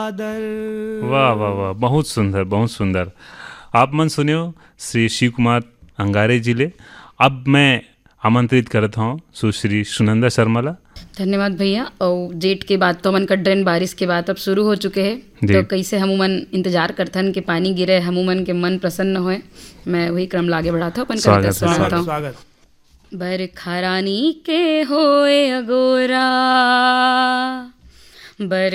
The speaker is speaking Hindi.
वाह वाह वाह, बहुत सुंदर बहुत सुंदर। आप मन सुनियो श्री शिव कुमार अंगारे जिले। अब मैं आमंत्रित करता हूँ सुश्री सुनंदा शर्मा ला। धन्यवाद भैया। और जेठ के बाद तो हमन का ड्रेन बारिश के बाद अब शुरू हो चुके हैं, तो कैसे हमन इंतजार करथन कि पानी गिरे, हमन के मन प्रसन्न होए। मैं वही क्रम लागे बढ़ाता हूँ, अपन कविता सुनाता हूँ। बरखा रानी के होए अगोरा,